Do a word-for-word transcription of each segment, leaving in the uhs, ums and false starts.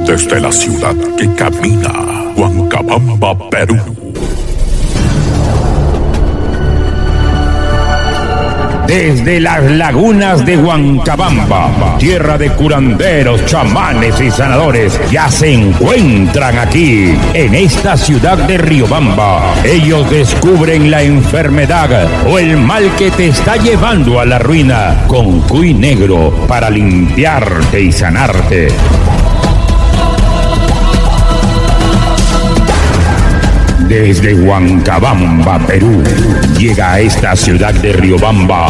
Desde la ciudad que camina, Huancabamba, Perú. Desde las lagunas de Huancabamba, tierra de curanderos, chamanes y sanadores, ya se encuentran aquí, en esta ciudad de Riobamba. Ellos descubren la enfermedad o el mal que te está llevando a la ruina con cuy negro para limpiarte y sanarte. Desde Huancabamba, Perú, llega a esta ciudad de Riobamba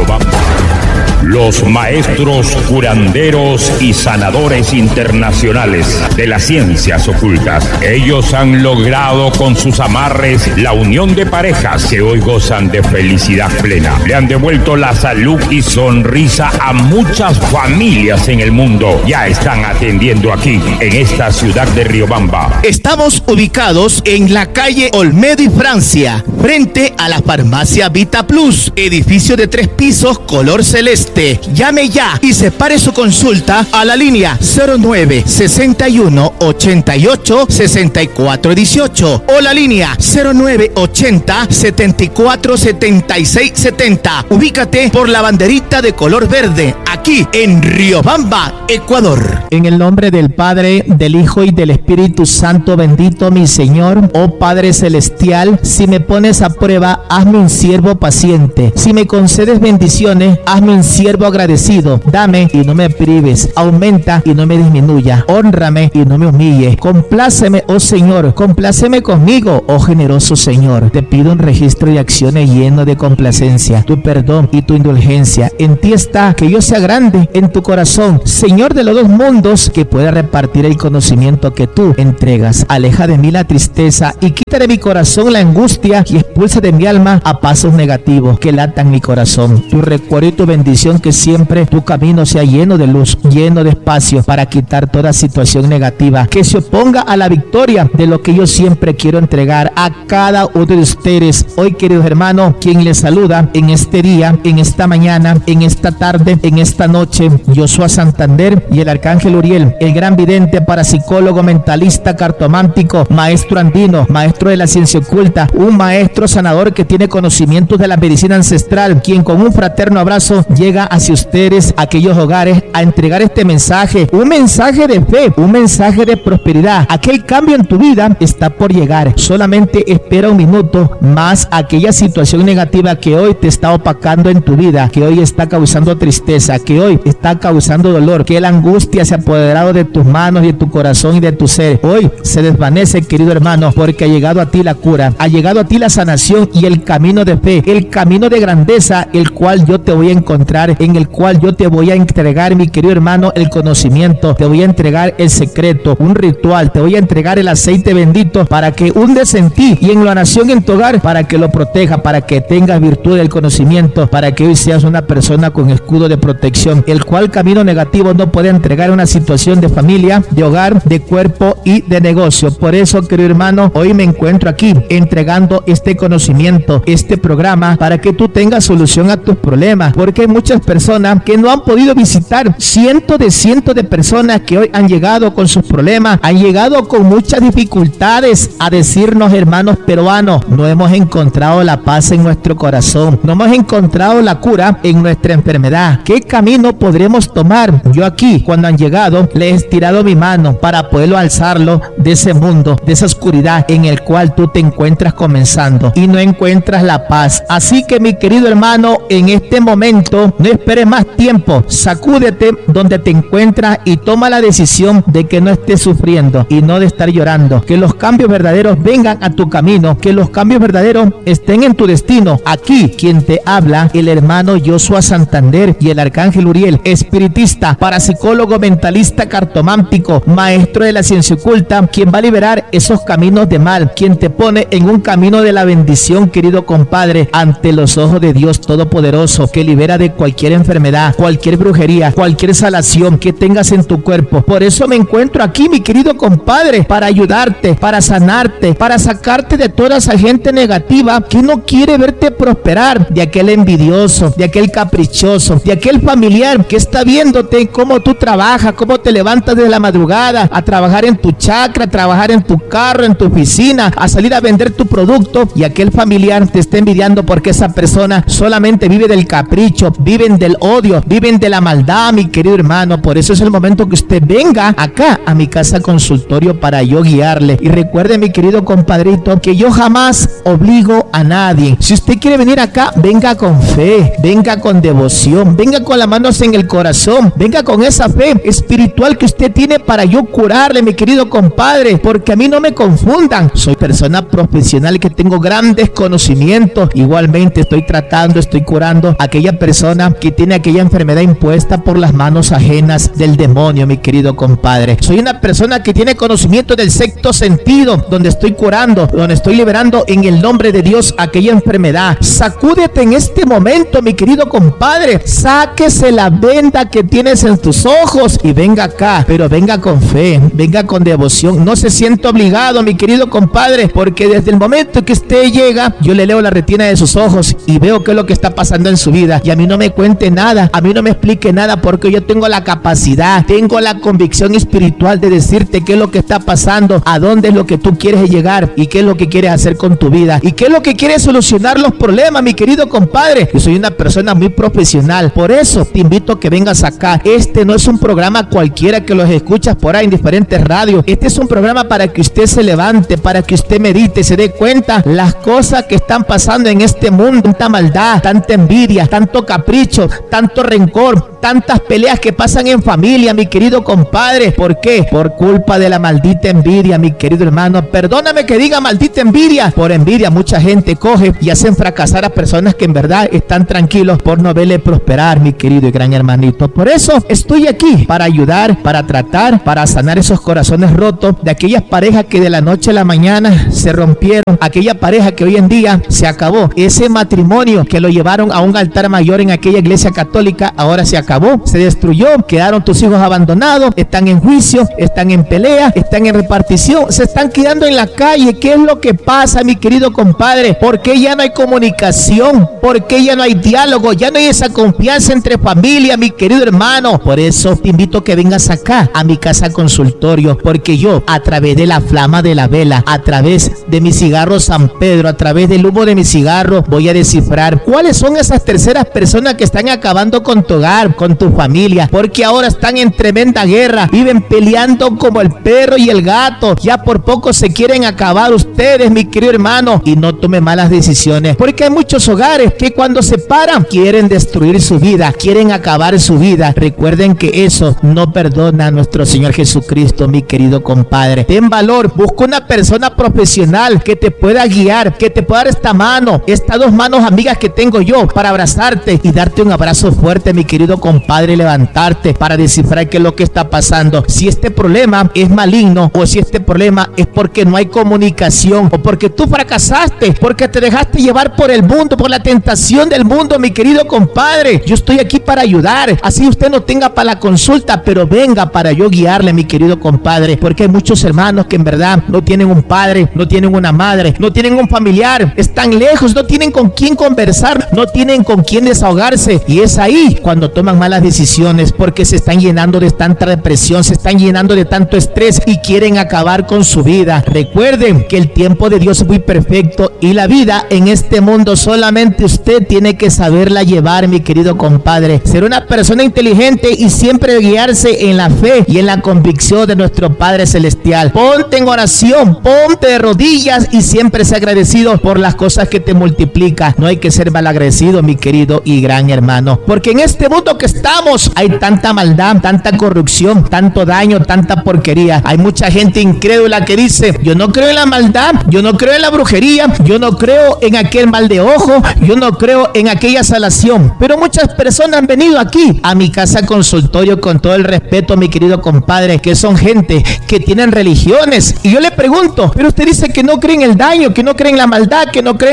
los maestros curanderos y sanadores internacionales de las ciencias ocultas. Ellos han logrado con sus amarres la unión de parejas que hoy gozan de felicidad plena. Le han devuelto la salud y sonrisa a muchas familias en el mundo. Ya están atendiendo aquí, en esta ciudad de Riobamba. Estamos ubicados en la calle Olmedo y Francia, frente a la farmacia Vita Plus, edificio de tres pisos color celeste. Llame ya y separe su consulta a la línea cero nueve sesenta y uno ochenta y ocho sesenta y cuatro dieciocho o la línea cero nueve ochenta setenta y cuatro setenta y seis setenta. Ubícate por la banderita de color verde, aquí en Riobamba, Ecuador. En el nombre del Padre, del Hijo y del Espíritu Santo, bendito mi Señor, oh Padre Celestial, si me pones a prueba, hazme un siervo paciente. Si me concedes bendiciones, hazme un siervo agradecido. Dame y no me prives, aumenta y no me disminuya, honrame y no me humille. Compláceme, oh Señor, compláceme conmigo, oh generoso Señor. Te pido un registro de acciones lleno de complacencia, tu perdón y tu indulgencia. En ti está que yo sea grande en tu corazón, Señor de los dos mundos, que pueda repartir el conocimiento que tú entregas. Aleja de mí la tristeza y quita de mi corazón la angustia y expulsa de mi alma a pasos negativos que latan mi corazón. Tu recuerdo y tu bendición, que siempre tu camino sea lleno de luz, lleno de espacio para quitar toda situación negativa que se oponga a la victoria de lo que yo siempre quiero entregar a cada uno de ustedes. Hoy, queridos hermanos, quien les saluda en este día, en esta mañana, en esta tarde, en esta noche, Joshua Santander y el Arcángel Uriel, el gran vidente, parapsicólogo, mentalista, cartomántico, maestro andino, maestro de la ciencia oculta, un maestro sanador que tiene conocimientos de la medicina ancestral, quien con un fraterno abrazo llega hacia ustedes, aquellos hogares, a entregar este mensaje, un mensaje de fe, un mensaje de prosperidad. Aquel cambio en tu vida está por llegar. Solamente espera un minuto más. Aquella situación negativa que hoy te está opacando en tu vida, que hoy está causando tristeza, que hoy está causando dolor, que la angustia se ha apoderado de tus manos y de tu corazón y de tu ser, hoy se desvanece, querido hermano, porque ha llegado a ti la cura, ha llegado a ti la sanación y el camino de fe, el camino de grandeza, el cual yo te voy a encontrar, en el cual yo te voy a entregar, mi querido hermano, el conocimiento, te voy a entregar el secreto, un ritual, te voy a entregar el aceite bendito para que hundes en ti y en la nación, en tu hogar, para que lo proteja, para que tengas virtud del conocimiento, para que hoy seas una persona con escudo de protección, el cual camino negativo no puede entregar una situación de familia, de hogar, de cuerpo y de negocio. Por eso, querido hermano, hoy me encuentro aquí entregando este conocimiento, este programa, para que tú tengas solución a tus problemas, porque hay muchas personas que no han podido visitar, cientos de cientos de personas que hoy han llegado con sus problemas, han llegado con muchas dificultades a decirnos: hermanos peruanos, no hemos encontrado la paz en nuestro corazón, no hemos encontrado la cura en nuestra enfermedad. ¿Qué camino podremos tomar? Yo aquí, cuando han llegado, les he estirado mi mano para poderlo alzarlo de ese mundo, de esa oscuridad en el cual tú te encuentras comenzando y no encuentras la paz. Así que, mi querido hermano, en este momento no esperes más tiempo, sacúdete donde te encuentras y toma la decisión de que no estés sufriendo y no de estar llorando, que los cambios verdaderos vengan a tu camino, que los cambios verdaderos estén en tu destino. Aquí quien te habla, el hermano Joshua Santander y el Arcángel Uriel, espiritista, parapsicólogo, mentalista, cartomántico, maestro de la ciencia oculta, quien va a liberar esos caminos de mal, quien te pone en un camino de la bendición, querido compadre, ante los ojos de Dios Todopoderoso, que libera de cualquier enfermedad, cualquier brujería, cualquier salación que tengas en tu cuerpo. Por eso me encuentro aquí, mi querido compadre, para ayudarte, para sanarte, para sacarte de toda esa gente negativa que no quiere verte prosperar, de aquel envidioso, de aquel caprichoso, de aquel familiar que está viéndote cómo tú trabajas, cómo te levantas desde la madrugada a trabajar en tu chacra, a trabajar en tu carro, en tu oficina, a salir a vender tu producto, y aquel familiar te está envidiando porque esa persona solamente vive del capricho, viven del odio, viven de la maldad, mi querido hermano. Por eso es el momento que usted venga acá a mi casa consultorio para yo guiarle. Y recuerde, mi querido compadrito, que yo jamás obligo a nadie. Si usted quiere venir acá, venga con fe, venga con devoción, venga con las manos en el corazón, venga con esa fe espiritual que usted tiene para yo curarle, mi querido compadre, porque a mí no me confundan. Soy persona profesional que tengo grandes conocimientos. Igualmente estoy tratando, estoy curando a aquella persona que tiene aquella enfermedad impuesta por las manos ajenas del demonio, mi querido compadre. Soy una persona que tiene conocimiento del sexto sentido, donde estoy curando, donde estoy liberando en el nombre de Dios aquella enfermedad. Sacúdete en este momento, mi querido compadre. Sáquese la venda que tienes en tus ojos y venga acá, pero venga con fe, venga con devoción. No se siente obligado, mi querido compadre, porque desde el momento que usted llega, yo le leo la retina de sus ojos y veo qué es lo que está pasando en su vida. Y a mí no me cuente nada, a mí no me explique nada, porque yo tengo la capacidad, tengo la convicción espiritual de decirte qué es lo que está pasando, a dónde es lo que tú quieres llegar y qué es lo que quieres hacer con tu vida y qué es lo que quieres solucionar los problemas, mi querido compadre. Yo soy una persona muy profesional, por eso te invito a que vengas acá. Este no es un programa cualquiera que los escuchas por ahí en diferentes radios. Este es un programa para que usted se levante, para que usted medite, se dé cuenta las cosas que están pasando en este mundo, tanta maldad, tanta envidia, tanto capricho, tanto rencor, tantas peleas que pasan en familia, mi querido compadre. ¿Por qué? Por culpa de la maldita envidia, mi querido hermano. Perdóname que diga maldita envidia. Por envidia mucha gente coge y hacen fracasar a personas que en verdad están tranquilos por no verle prosperar, mi querido y gran hermanito. Por eso estoy aquí para ayudar, para tratar, para sanar esos corazones rotos de aquellas parejas que de la noche a la mañana se rompieron, aquella pareja que hoy en día se acabó, ese matrimonio que lo llevaron a un altar mayor en aquella iglesia católica, ahora se acabó, se destruyó, quedaron tus hijos abandonados, están en juicio, están en pelea, están en repartición, se están quedando en la calle. ¿Qué es lo que pasa, mi querido compadre? ¿Por qué ya no hay comunicación? ¿Por qué ya no hay diálogo? Ya no hay esa confianza entre familia, mi querido hermano. Por eso te invito a que vengas acá a mi casa consultorio, porque yo, a través de la flama de la vela, a través de mi cigarro San Pedro, a través del humo de mi cigarro, voy a descifrar cuáles son esas terceras personas que están acabando con tu hogar, con tu familia, porque ahora están en tremenda guerra, viven peleando como el perro y el gato. Ya por poco se quieren acabar ustedes, mi querido hermano, y no tome malas decisiones, porque hay muchos hogares que cuando se paran quieren destruir su vida, quieren acabar su vida. Recuerden que eso no perdona a nuestro Señor Jesucristo, mi querido compadre. Ten valor, busca una persona profesional que te pueda guiar, que te pueda dar esta mano, estas dos manos amigas que tengo yo para abrazarte y darte un abrazo fuerte, mi querido compadre, y levantarte para descifrar qué es lo que está pasando. Si este problema es maligno o si este problema es porque no hay comunicación o porque tú fracasaste, porque te dejaste llevar por el mundo, por la tentación del mundo, mi querido compadre. Yo estoy aquí para ayudar, así usted no tenga para la consulta, pero venga para yo guiarle, mi querido compadre, porque hay muchos hermanos que en verdad no tienen un padre, no tienen una madre, no tienen un familiar, están lejos, no tienen con quién conversar, no tienen con quién desahogarse, y es ahí cuando toman malas decisiones, porque se están llenando de tanta depresión, se están llenando de tanto estrés y quieren acabar con su vida. Recuerden que el tiempo de Dios es muy perfecto y la vida en este mundo solamente usted tiene que saberla llevar, mi querido compadre. Ser una persona inteligente y siempre guiarse en la fe y en la convicción de nuestro Padre Celestial. Ponte en oración, ponte de rodillas y siempre sé agradecido por las cosas que te multiplica. No hay que ser malagradecido, mi querido y gran hermano, porque en este mundo que estamos hay tanta maldad, tanta corrupción, tanto daño, tanta porquería. Hay mucha gente incrédula que dice: yo no creo en la maldad, yo no creo en la brujería, yo no creo en aquel mal de ojo, yo no creo en aquella salación. Pero muchas personas han venido aquí a mi casa consultorio, con todo el respeto, mi querido compadre, que son gente que tienen religiones, y yo le pregunto: pero usted dice que no cree en el daño, que no cree en la maldad, que no cree en la brujería,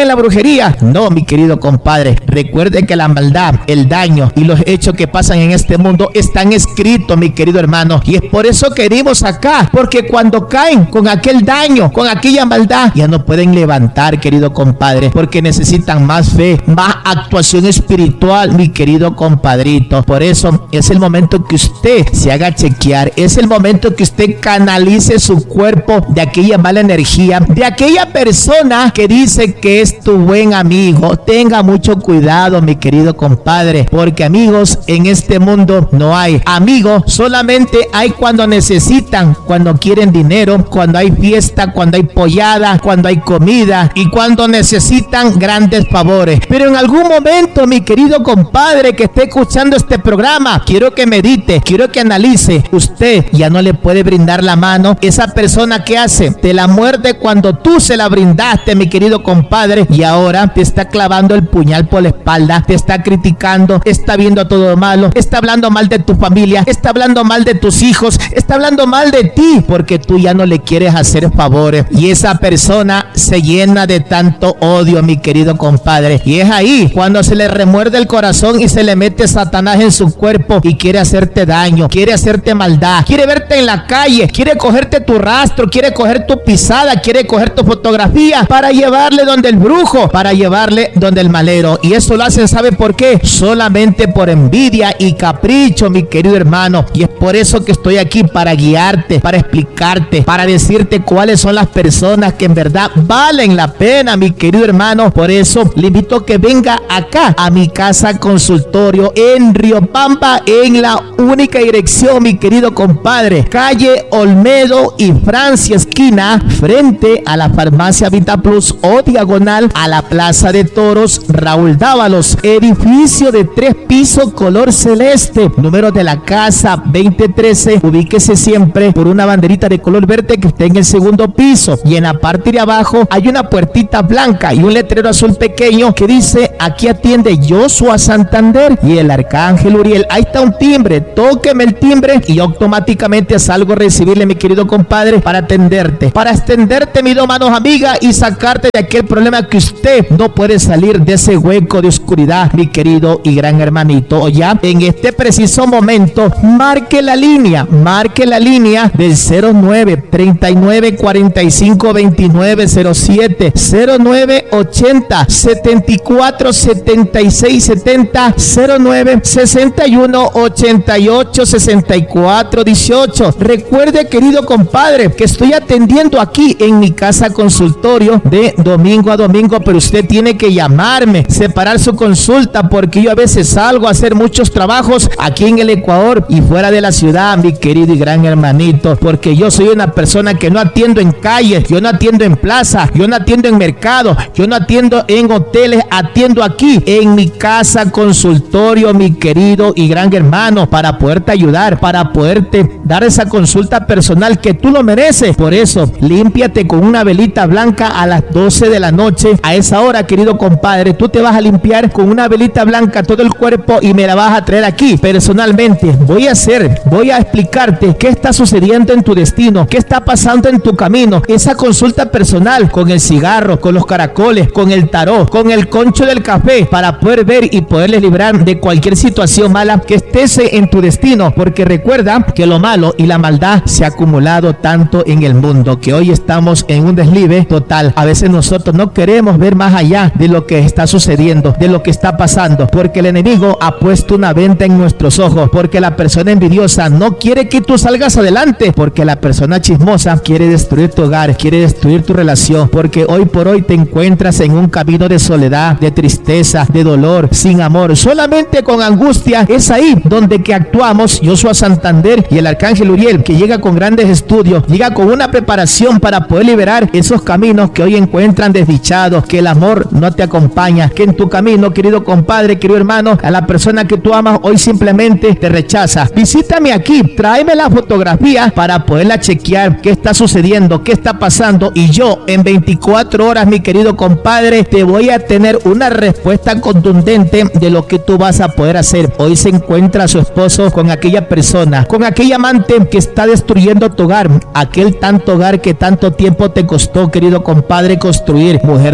día. No, mi querido compadre, recuerde que la maldad, el daño y los hechos que pasan en este mundo están escritos, mi querido hermano, y es por eso que venimos acá, porque cuando caen con aquel daño, con aquella maldad, ya no pueden levantar, querido compadre, porque necesitan más fe, más actuación espiritual, mi querido compadrito. Por eso es el momento que usted se haga chequear, es el momento que usted canalice su cuerpo de aquella mala energía, de aquella persona que dice que es tu buen amigo. Tenga mucho cuidado, mi querido compadre, porque amigos en este mundo no hay. Amigos solamente hay cuando necesitan, cuando quieren dinero, cuando hay fiesta, cuando hay pollada, cuando hay comida y cuando necesitan grandes favores. Pero en algún momento, mi querido compadre que esté escuchando este programa, quiero que medite, quiero que analice. Usted ya no le puede brindar la mano. Esa persona que hace, te la muerde cuando tú se la brindaste, mi querido compadre, y ahora te está clavando el puñal por la espalda, te está criticando, está viendo todo malo, está hablando mal de tu familia, está hablando mal de tus hijos, está hablando mal de ti, porque tú ya no le quieres hacer favores, y esa persona se llena de tanto odio, mi querido compadre, y es ahí cuando se le remuerde el corazón y se le mete Satanás en su cuerpo y quiere hacerte daño, quiere hacerte maldad, quiere verte en la calle, quiere cogerte tu rastro, quiere coger tu pisada, quiere coger tu fotografía para llevarle donde el brujo, para llevarle donde el malero. Y eso lo hacen, ¿sabe por qué? Solamente por envidia y capricho, mi querido hermano. Y es por eso que estoy aquí, para guiarte, para explicarte, para decirte cuáles son las personas que en verdad valen la pena, mi querido hermano. Por eso le invito a que venga acá a mi casa consultorio en Riobamba, en la única dirección, mi querido compadre, calle Olmedo y Francia, esquina, frente a la farmacia VitaPlus o diagonal a la Plaza de Toros Raúl Dávalos, edificio de tres pisos color celeste, número de la casa veinte trece. Ubíquese siempre por una banderita de color verde que está en el segundo piso, y en la parte de abajo hay una puertita blanca y un letrero azul pequeño que dice: aquí atiende Joshua Santander y el Arcángel Uriel. Ahí está un timbre, tóqueme el timbre y automáticamente salgo a recibirle, mi querido compadre, para atenderte, para extenderte mis dos manos amigas y sacarte de aquel problema que usted no puede salir de ese hueco de oscuridad, mi querido y gran hermanito. O ya en este preciso momento, marque la línea, marque la línea del cero nueve treinta y nueve cuarenta y cinco veintinueve cero siete, cero nueve ochenta setenta y cuatro setenta y seis setenta, cero nueve sesenta y uno ochenta y ocho sesenta y cuatro dieciocho. Recuerde, querido compadre, que estoy atendiendo aquí en mi casa consultorio de domingo a domingo, pero usted tiene que llamarme, separar su consulta, porque yo a veces salgo a hacer muchos trabajos aquí en el Ecuador y fuera de la ciudad, mi querido y gran hermanito, porque yo soy una persona que no atiendo en calles, yo no atiendo en plaza, yo no atiendo en mercado, yo no atiendo en hoteles, atiendo aquí en mi casa consultorio, mi querido y gran hermano, para poderte ayudar, para poderte dar esa consulta personal que tú lo mereces. Por eso, límpiate con una velita blanca a las doce de la noche. A esa hora, querido compadre, tú te vas a limpiar con una velita blanca todo el cuerpo y me la vas a traer aquí personalmente. Voy a hacer, voy a explicarte qué está sucediendo en tu destino, qué está pasando en tu camino. Esa consulta personal con el cigarro, con los caracoles, con el tarot, con el concho del café, para poder ver y poderles librar de cualquier situación mala que estés en tu destino, porque recuerda que lo malo y la maldad se ha acumulado tanto en el mundo que hoy estamos en un deslive total. A veces nosotros no queremos ver más allá de lo que está sucediendo, de lo que está pasando, porque el enemigo ha puesto una venda en nuestros ojos, porque la persona envidiosa no quiere que tú salgas adelante, porque la persona chismosa quiere destruir tu hogar, quiere destruir tu relación, porque hoy por hoy te encuentras en un camino de soledad, de tristeza, de dolor, sin amor, solamente con angustia. Es ahí donde que actuamos Joshua Santander y el Arcángel Uriel, que llega con grandes estudios, llega con una preparación para poder liberar esos caminos que hoy encuentran desdichados, que el amor no te acompaña, que en tu camino, querido compadre, querido hermano, a la persona que tú amas hoy simplemente te rechaza. Visítame aquí, tráeme la fotografía para poderla chequear, qué está sucediendo, qué está pasando, y yo en veinticuatro horas, mi querido compadre, te voy a tener una respuesta contundente de lo que tú vas a poder hacer. Hoy se encuentra su esposo con aquella persona, con aquella amante que está destruyendo tu hogar, aquel tanto hogar que tanto tiempo te costó, querido compadre, construir. Mujer desesperada,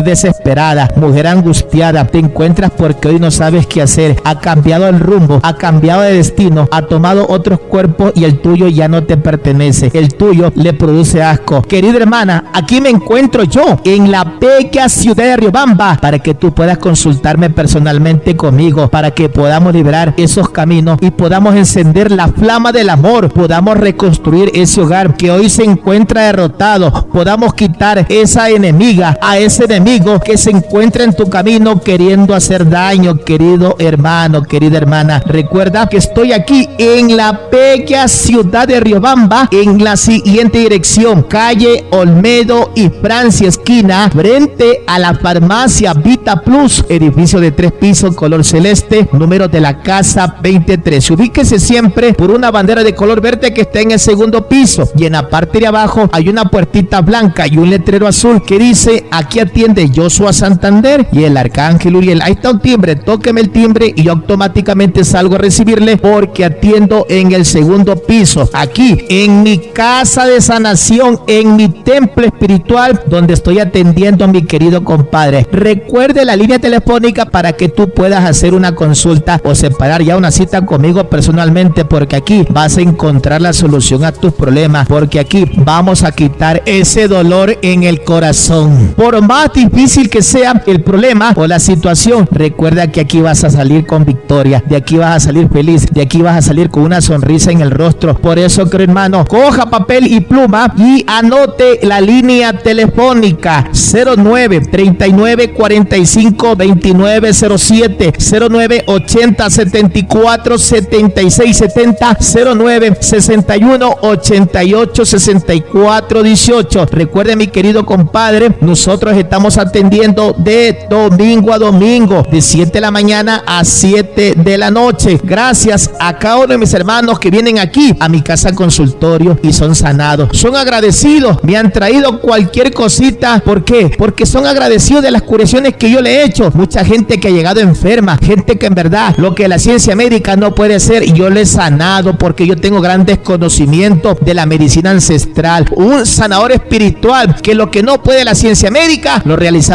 desesperada, mujer angustiada, te encuentras porque hoy no sabes qué hacer, ha cambiado el rumbo, ha cambiado de destino, ha tomado otros cuerpos y el tuyo ya no te pertenece, el tuyo le produce asco. Querida hermana, aquí me encuentro yo en la bella ciudad de Riobamba para que tú puedas consultarme personalmente conmigo, para que podamos liberar esos caminos y podamos encender la flama del amor, podamos reconstruir ese hogar que hoy se encuentra derrotado, podamos quitar esa enemiga, a ese enemigo que se encuentra en tu camino queriendo hacer daño. Querido hermano, querida hermana, recuerda que estoy aquí en la bella ciudad de Riobamba en la siguiente dirección: calle Olmedo y Francia, esquina frente a la farmacia Vita Plus, edificio de tres pisos, color celeste, número de la casa veintitrés. Ubíquese siempre por una bandera de color verde que está en el segundo piso, y en la parte de abajo hay una puertita blanca y un letrero azul que dice: aquí atiende Joshua Santander y el arcángel Uriel. Ahí está un timbre, tóqueme el timbre y yo automáticamente salgo a recibirle, porque atiendo en el segundo piso, aquí en mi casa de sanación, en mi templo espiritual, donde estoy atendiendo a mi querido compadre. Recuerde la línea telefónica para que tú puedas hacer una consulta o separar ya una cita conmigo personalmente, porque aquí vas a encontrar la solución a tus problemas, porque aquí vamos a quitar ese dolor en el corazón. Por más difícil que sea el problema o la situación, recuerda que aquí vas a salir con victoria, de aquí vas a salir feliz, de aquí vas a salir con una sonrisa en el rostro. Por eso, querido hermano, coja papel y pluma y anote la línea telefónica: cero nueve, treinta y nueve, cuarenta y cinco, veintinueve cero siete, cero nueve, ochenta, setenta y cuatro, setenta y seis setenta, cero nueve, sesenta y uno, ochenta y ocho, sesenta y cuatro dieciocho. Recuerde, mi querido compadre, nosotros estamos atendiendo de domingo a domingo, de siete de la mañana a siete de la noche. Gracias a cada uno de mis hermanos que vienen aquí a mi casa consultorio y son sanados, son agradecidos, me han traído cualquier cosita. ¿Por qué? Porque son agradecidos de las curaciones que yo le he hecho. Mucha gente que ha llegado enferma, gente que en verdad lo que la ciencia médica no puede hacer, y yo le he sanado porque yo tengo grandes conocimientos de la medicina ancestral, un sanador espiritual, que lo que no puede la ciencia médica lo realizamos